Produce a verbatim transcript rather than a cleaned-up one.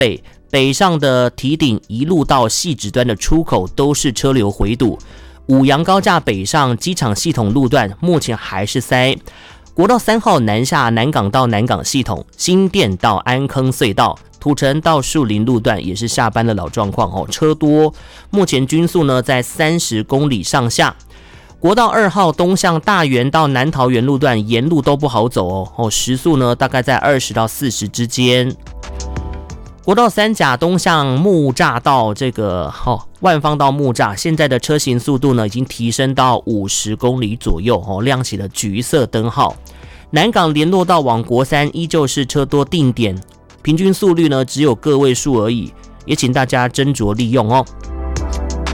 北北上的堤顶一路到汐止端的出口都是车流回堵。五杨高架北上机场系统路段目前还是塞。国道三号南下南港到南港系统，新店到安坑隧道，土城到树林路段也是下班的老状况哦，车多。目前均速呢在三十公里上下。国道二号东向大园到南桃园路段沿路都不好走哦，哦时速呢大概在二十到四十之间。国道三甲东向木栅到这个哦万方到木栅，现在的车行速度呢已经提升到五十公里左右哦，亮起了橘色灯号。南港联络道往国三依旧是车多定点，平均速率呢只有个位数而已，也请大家斟酌利用哦。